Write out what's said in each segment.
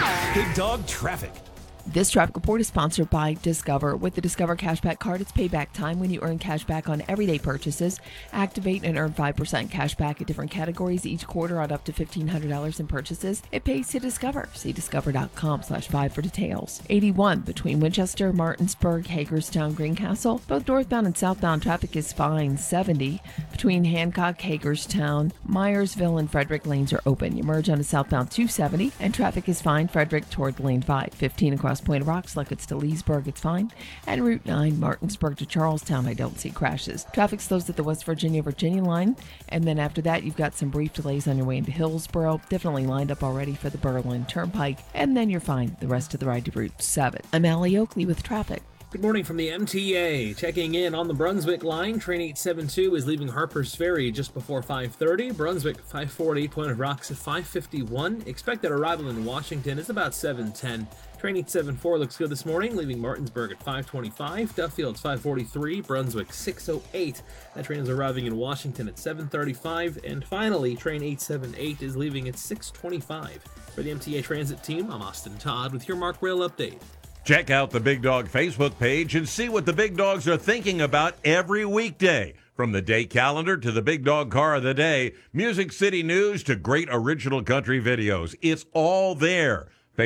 Big Dog Traffic. This traffic report is sponsored by Discover. With the Discover Cashback Card, it's payback time when you earn cash back on everyday purchases. Activate and earn 5% cash back at different categories each quarter on up to $1,500 in purchases. It pays to Discover. See discover.com/5 for details. 81 between Winchester, Martinsburg, Hagerstown, Greencastle. Both northbound and southbound traffic is fine. 70 between Hancock, Hagerstown, Myersville, and Frederick lanes are open. You merge onto southbound 270 and traffic is fine. Frederick toward lane 5. 15 across Point of Rocks, like it's to Leesburg, it's fine. And Route 9, Martinsburg to Charlestown, I don't see crashes. Traffic slows at the West Virginia line, and then after that, you've got some brief delays on your way into Hillsboro. Definitely lined up already for the Berlin Turnpike, and then you're fine the rest of the ride to Route 7. I'm Allie Oakley with traffic. Good morning from the MTA. Checking in on the Brunswick line. Train 872 is leaving Harper's Ferry just before 5:30. Brunswick 540, Point of Rocks at 5:51. Expected arrival in Washington is about 7:10. Train 874 looks good this morning, leaving Martinsburg at 5:25. Duffield's 5:43. Brunswick 6:08. That train is arriving in Washington at 7:35. And finally, train 878 is leaving at 6:25. For the MTA Transit team, I'm Austin Todd with your Mark Rail update. Check out the Big Dog Facebook page and see what the Big Dogs are thinking about every weekday. From the day calendar to the Big Dog Car of the Day, Music City News to great original country videos. It's all there.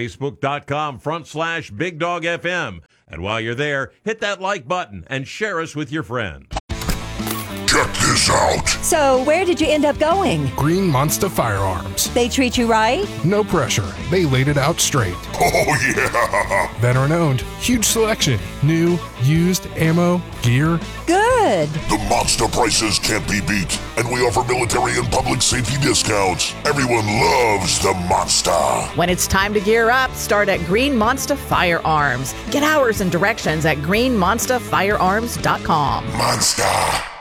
Facebook.com/Big Dog FM. And while you're there, hit that like button and share us with your friends. Check this out. So, where did you end up going? Green Monster Firearms. They treat you right? No pressure. They laid it out straight. Oh, yeah. Veteran owned. Huge selection. New, used, ammo, gear. Good. The monster prices can't be beat, and we offer military and public safety discounts. Everyone loves the monster. When it's time to gear up, start at Green Monster Firearms. Get hours and directions at greenmonsterfirearms.com. Monster.